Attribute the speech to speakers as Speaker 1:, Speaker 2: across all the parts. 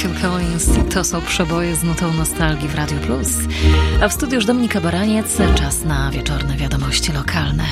Speaker 1: Phil Collins. To są przeboje z nutą nostalgii w Radio Plus. A w studiu już Dominika Baraniec. Czas na wieczorne wiadomości lokalne.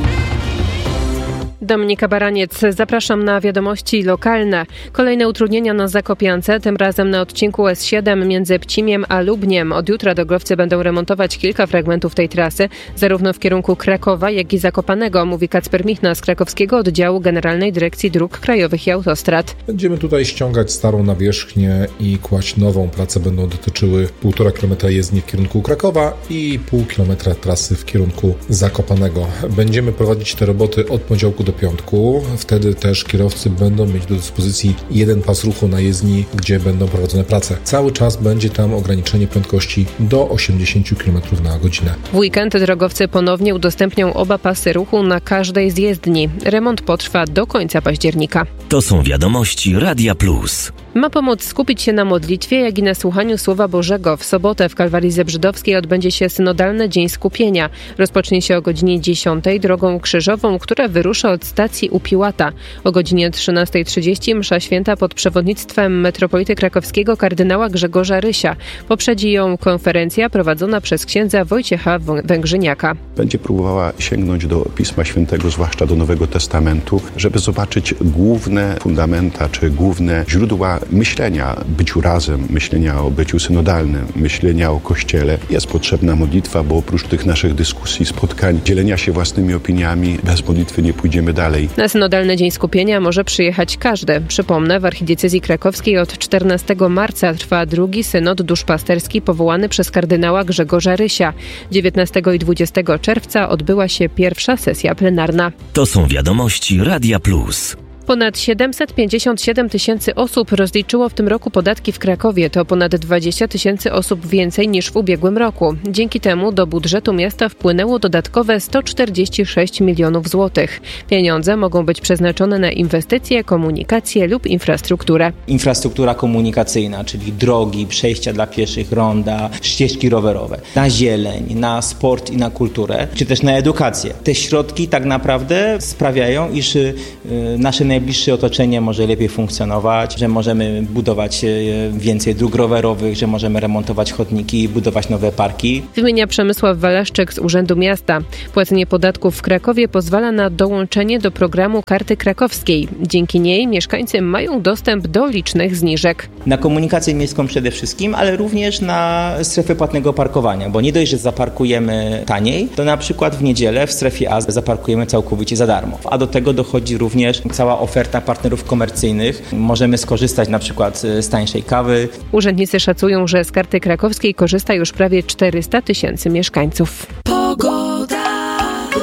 Speaker 2: Dominika Baraniec, zapraszam na wiadomości lokalne. Kolejne utrudnienia na Zakopiance, tym razem na odcinku S7 między Pcimiem a Lubniem. Od jutra drogowcy będą remontować kilka fragmentów tej trasy, zarówno w kierunku Krakowa, jak i Zakopanego, mówi Kacper Michna z krakowskiego oddziału Generalnej Dyrekcji Dróg Krajowych i Autostrad.
Speaker 3: Będziemy tutaj ściągać starą nawierzchnię i kłaść nową. Prace będą dotyczyły 1,5 km jezdni w kierunku Krakowa i 0,5 km trasy w kierunku Zakopanego. Będziemy prowadzić te roboty od poniedziałku do piątku. Wtedy też kierowcy będą mieć do dyspozycji jeden pas ruchu na jezdni, gdzie będą prowadzone prace. Cały czas będzie tam ograniczenie prędkości do 80 km na godzinę.
Speaker 2: W weekend drogowcy ponownie udostępnią oba pasy ruchu na każdej z jezdni. Remont potrwa do końca października.
Speaker 4: To są wiadomości Radia Plus.
Speaker 2: Ma pomóc skupić się na modlitwie, jak i na słuchaniu Słowa Bożego. W sobotę w Kalwarii Zebrzydowskiej odbędzie się synodalny Dzień Skupienia. Rozpocznie się o godzinie 10 drogą krzyżową, która wyrusza od stacji u Piłata. O godzinie 13:30 msza święta pod przewodnictwem metropolity krakowskiego kardynała Grzegorza Rysia. Poprzedzi ją konferencja prowadzona przez księdza Wojciecha Węgrzyniaka.
Speaker 5: Będzie próbowała sięgnąć do Pisma Świętego, zwłaszcza do Nowego Testamentu, żeby zobaczyć główne fundamenta czy główne źródła myślenia, byciu razem, myślenia o byciu synodalnym, myślenia o Kościele. Jest potrzebna modlitwa, bo oprócz tych naszych dyskusji, spotkań, dzielenia się własnymi opiniami, bez modlitwy nie pójdziemy dalej.
Speaker 2: Na synodalny Dzień Skupienia może przyjechać każdy. Przypomnę, w archidiecezji krakowskiej od 14 marca trwa drugi synod duszpasterski powołany przez kardynała Grzegorza Rysia. 19 i 20 czerwca odbyła się pierwsza sesja plenarna.
Speaker 4: To są wiadomości Radia Plus.
Speaker 2: Ponad 757 tysięcy osób rozliczyło w tym roku podatki w Krakowie. To ponad 20 tysięcy osób więcej niż w ubiegłym roku. Dzięki temu do budżetu miasta wpłynęło dodatkowe 146 milionów złotych. Pieniądze mogą być przeznaczone na inwestycje, komunikację lub infrastrukturę.
Speaker 6: Infrastruktura komunikacyjna, czyli drogi, przejścia dla pieszych, ronda, ścieżki rowerowe, na zieleń, na sport i na kulturę, czy też na edukację. Te środki tak naprawdę sprawiają, iż nasze najbliższe otoczenie może lepiej funkcjonować, że możemy budować więcej dróg rowerowych, że możemy remontować chodniki, budować nowe parki.
Speaker 2: Wymienia Przemysław Walaszczyk z Urzędu Miasta. Płacenie podatków w Krakowie pozwala na dołączenie do programu Karty Krakowskiej. Dzięki niej mieszkańcy mają dostęp do licznych zniżek.
Speaker 6: Na komunikację miejską przede wszystkim, ale również na strefy płatnego parkowania, bo nie dość, że zaparkujemy taniej, to na przykład w niedzielę w strefie A zaparkujemy całkowicie za darmo. A do tego dochodzi również cała oferta partnerów komercyjnych. Możemy skorzystać na przykład z tańszej kawy.
Speaker 2: Urzędnicy szacują, że z Karty Krakowskiej korzysta już prawie 400 tysięcy mieszkańców.
Speaker 1: Pogoda.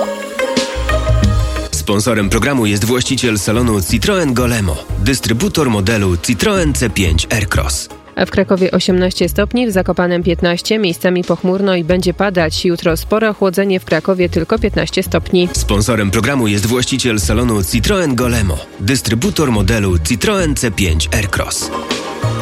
Speaker 4: Sponsorem programu jest właściciel salonu Citroen Golemo, dystrybutor modelu Citroen C5 Aircross.
Speaker 2: A w Krakowie 18 stopni, w Zakopanem 15, miejscami pochmurno i będzie padać. Jutro spore ochłodzenie, w Krakowie tylko 15 stopni.
Speaker 4: Sponsorem programu jest właściciel salonu Citroen Golemo, dystrybutor modelu Citroen C5 Aircross.